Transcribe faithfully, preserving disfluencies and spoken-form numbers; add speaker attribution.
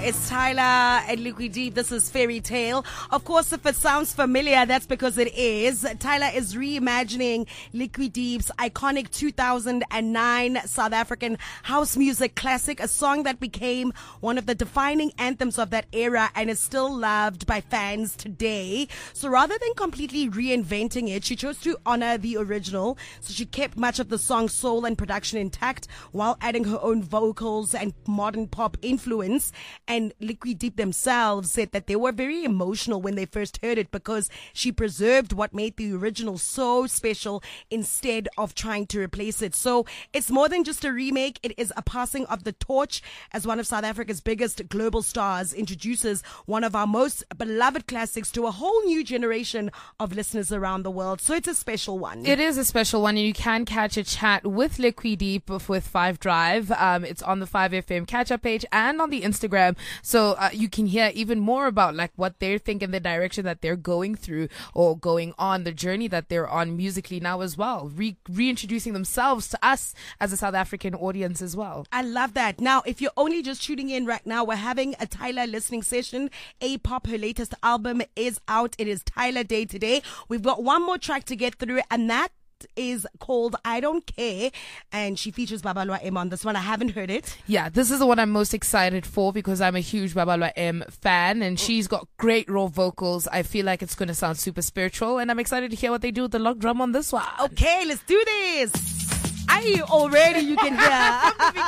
Speaker 1: It's Tyler and Liquid Deep. This is Fairy Tale. Of course, if it sounds familiar, that's because it is. Tyler is reimagining Liquid Deep's iconic two thousand nine South African house music classic, a song that became one of the defining anthems of that era and is still loved by fans today. So rather than completely reinventing it, she chose to honor the original. So she kept much of the song's soul and production intact while adding her own vocals and modern pop influence. And Liquid Deep themselves said that they were very emotional when they first heard it because she preserved what made the original so special instead of trying to replace it. So it's more than just a remake. It is a passing of the torch as one of South Africa's biggest global stars introduces one of our most beloved classics to a whole new generation of listeners around the world. So it's a special one.
Speaker 2: It is a special one, and you can catch a chat with Liquid Deep with Five Drive. Um, it's on the five F M catch-up page and on the Instagram, so uh, you can hear even more about like what they're thinking, the direction that they're going through or going on, the journey that they're on musically now as well, Re- reintroducing themselves to us as a South African audience as well.
Speaker 1: I love that. Now, if you're only just tuning in right now, we're having a Tyler listening session. A-Pop, her latest album is out. It is Tyler Day today. We've got one more track to get through, and that is called I Don't Care, and she features Babalwa M on this one. I haven't heard it.
Speaker 2: Yeah, this is the one I'm most excited for because I'm a huge Babalwa M fan, and she's got great raw vocals. I feel like it's going to sound super spiritual, and I'm excited to hear what they do with the lock drum on this one.
Speaker 1: Okay, let's do this. Are you already? You can hear.